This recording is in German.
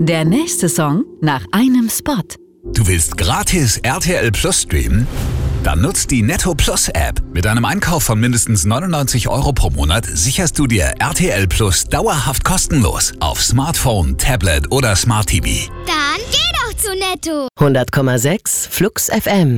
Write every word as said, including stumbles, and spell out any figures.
Der nächste Song nach einem Spot. Du willst gratis R T L Plus streamen? Dann nutzt die Netto Plus App. Mit einem Einkauf von mindestens neunundneunzig Euro pro Monat sicherst du dir R T L Plus dauerhaft kostenlos auf Smartphone, Tablet oder Smart T V. Dann geh doch zu Netto. hundert Komma sechs Flux F M